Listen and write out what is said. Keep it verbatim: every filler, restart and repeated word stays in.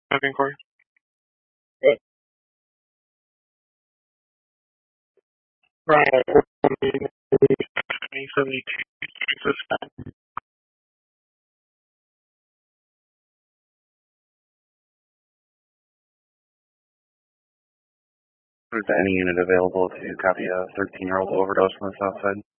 Have inquiry. Right. twenty seventy-two. Is there any unit available to copy a thirteen-year-old overdose on the south side?